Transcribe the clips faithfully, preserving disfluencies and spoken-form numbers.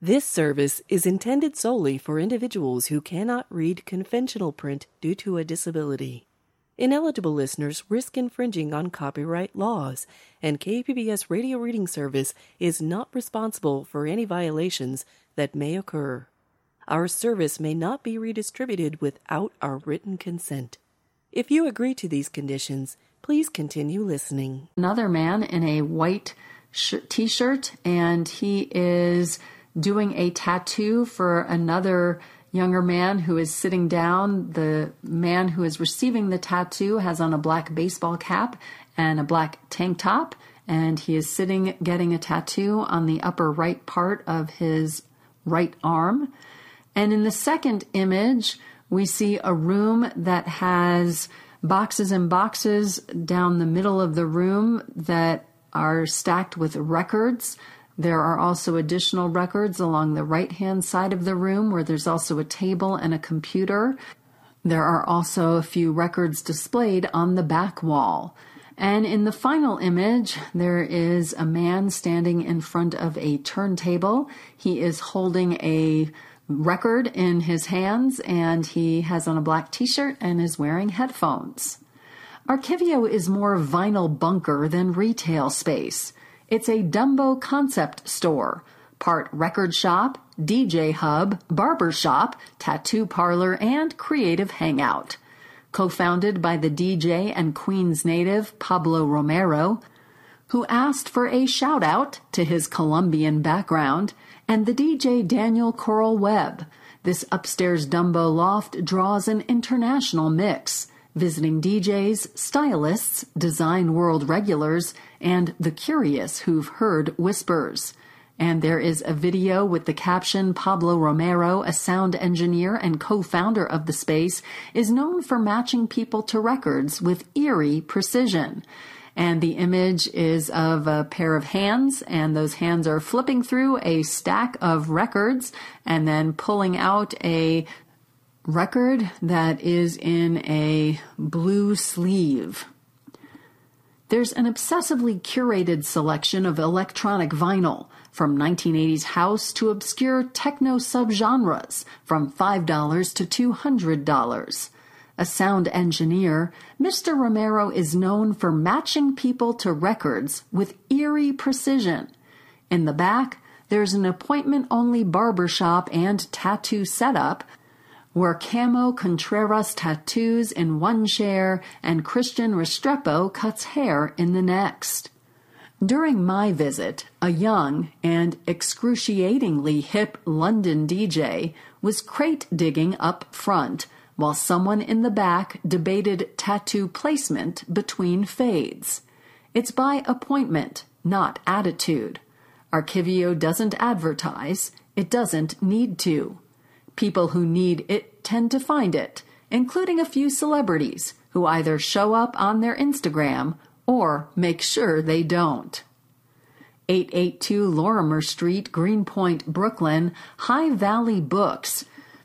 This service is intended solely for individuals who cannot read conventional print due to a disability. Ineligible listeners risk infringing on copyright laws, and K P B S Radio Reading Service is not responsible for any violations that may occur. Our service may not be redistributed without our written consent. If you agree to these conditions, please continue listening. Another man in a white sh- t-shirt, and he is doing a tattoo for another younger man who is sitting down. The man who is receiving the tattoo has on a black baseball cap and a black tank top, and he is sitting getting a tattoo on the upper right part of his right arm. And in the second image, we see a room that has boxes and boxes down the middle of the room that are stacked with records. There are also additional records along the right-hand side of the room where there's also a table and a computer. There are also a few records displayed on the back wall. And in the final image, there is a man standing in front of a turntable. He is holding a record in his hands, and he has on a black t-shirt and is wearing headphones. Archivio is more vinyl bunker than retail space. It's a Dumbo concept store, part record shop, D J hub, barber shop, tattoo parlor, and creative hangout. Co-founded by the D J and Queens native Pablo Romero, who asked for a shout-out to his Colombian background, and the D J Daniel Coral Webb. This upstairs Dumbo loft draws an international mix, visiting D Js, stylists, design world regulars, and the curious who've heard whispers. And there is a video with the caption, Pablo Romero, a sound engineer and co-founder of the space, is known for matching people to records with eerie precision. And the image is of a pair of hands, and those hands are flipping through a stack of records and then pulling out a record that is in a blue sleeve. There's an obsessively curated selection of electronic vinyl, from nineteen eighties house to obscure techno subgenres, from five dollars to two hundred dollars. A sound engineer, Mister Romero is known for matching people to records with eerie precision. In the back, there's an appointment-only barbershop and tattoo setup where Camo Contreras tattoos in one chair and Christian Restrepo cuts hair in the next. During my visit, a young and excruciatingly hip London D J was crate digging up front, while someone in the back debated tattoo placement between fades. It's by appointment, not attitude. Archivio doesn't advertise. It doesn't need to. People who need it tend to find it, including a few celebrities who either show up on their Instagram or make sure they don't. eight eighty-two Lorimer Street, Greenpoint, Brooklyn, High Valley Books.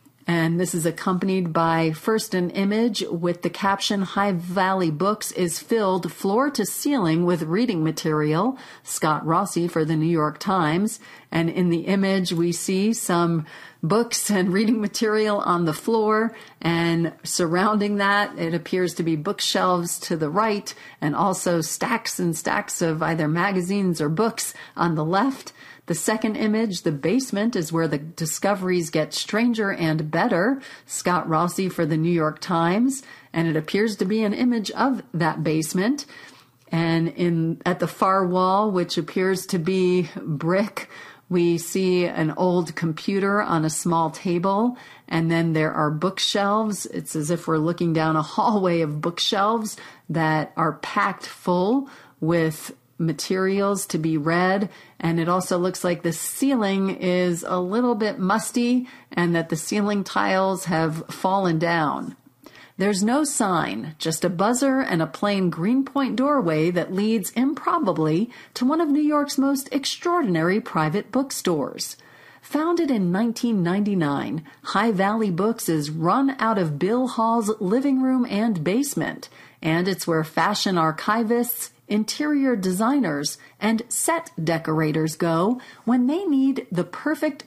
And this is accompanied by first an image with the caption, High Valley Books is filled floor to ceiling with reading material, Scott Rossi for the New York Times. And in the image, we see some books and reading material on the floor, and surrounding that, it appears to be bookshelves to the right, and also stacks and stacks of either magazines or books on the left. The second image, the basement, is where the discoveries get stranger and better, Scott Rossi for the New York Times, and it appears to be an image of that basement. And in at the far wall, which appears to be brick, we see an old computer on a small table, and then there are bookshelves. It's as if we're looking down a hallway of bookshelves that are packed full with materials to be read, and it also looks like the ceiling is a little bit musty and that the ceiling tiles have fallen down. There's no sign, just a buzzer and a plain Greenpoint doorway that leads improbably to one of New York's most extraordinary private bookstores. Founded in nineteen ninety-nine, High Valley Books is run out of Bill Hall's living room and basement, and it's where fashion archivists, interior designers, and set decorators go when they need the perfect